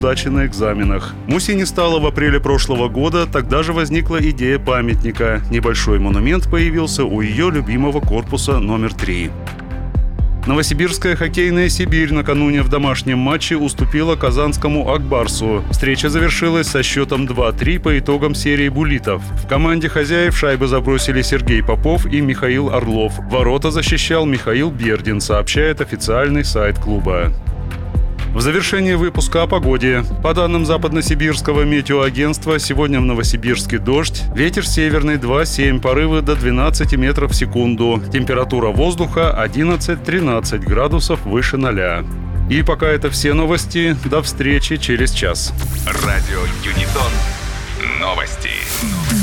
удачи на экзаменах. Муси не стало в апреле прошлого года, тогда же возникла идея памятника. Небольшой монумент появился у ее любимого корпуса номер 3. Новосибирская хоккейная «Сибирь» накануне в домашнем матче уступила казанскому «Акбарсу». Встреча завершилась со счетом 2-3 по итогам серии буллитов. В команде хозяев шайбы забросили Сергей Попов и Михаил Орлов. Ворота защищал Михаил Бердин, сообщает официальный сайт клуба. В завершение выпуска о погоде. По данным Западносибирского метеоагентства, сегодня в Новосибирске дождь, ветер северный 2,7, порывы до 12 метров в секунду. Температура воздуха 11-13 градусов выше 0. И пока это все новости. До встречи через час. Радио Юнитон. Новости.